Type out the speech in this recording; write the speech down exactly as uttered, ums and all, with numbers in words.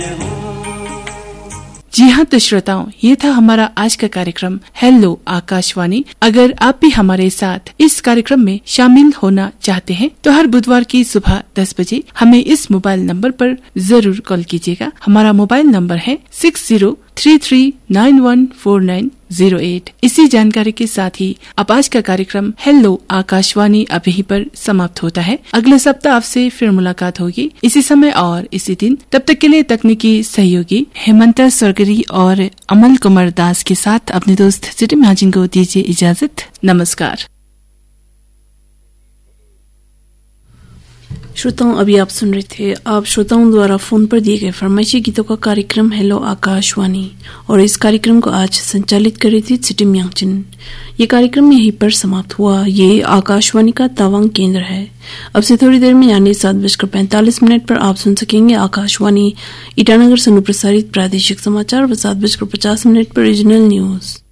जी हाँ, तो श्रोताओं, ये था हमारा आज का कार्यक्रम हेलो आकाशवाणी। अगर आप भी हमारे साथ इस कार्यक्रम में शामिल होना चाहते हैं तो हर बुधवार की सुबह दस बजे हमें इस मोबाइल नंबर पर जरूर कॉल कीजिएगा। हमारा मोबाइल नंबर है six zero three three nine one four nine zero at. इसी जानकारी के साथ ही अब आज का कार्यक्रम हेलो आकाशवाणी अब यहीं पर समाप्त होता है। अगले सप्ताह आपसे फिर मुलाकात होगी इसी समय और इसी दिन। तब तक के लिए तकनीकी सहयोगी हेमंता सरगरी और अमल कुमार दास के साथ अपने दोस्त सिटी महाजिन को दीजिए इजाजत। नमस्कार। श्रोताओं, अभी आप सुन रहे थे आप श्रोताओं द्वारा फोन पर दिए गए फरमाइशी गीतों का कार्यक्रम हेलो आकाशवाणी, और इस कार्यक्रम को आज संचालित कर रही थी सिटी म्यांगचिन। ये कार्यक्रम यहीं पर समाप्त हुआ। ये आकाशवाणी का तवांग केंद्र है। अब से थोड़ी देर में यानी सात बजकर पैंतालीस मिनट पर आप सुन सकेंगे आकाशवाणी ईटानगर से प्रसारित प्रादेशिक समाचार व सात बजकर पचास मिनट पर रीजनल न्यूज।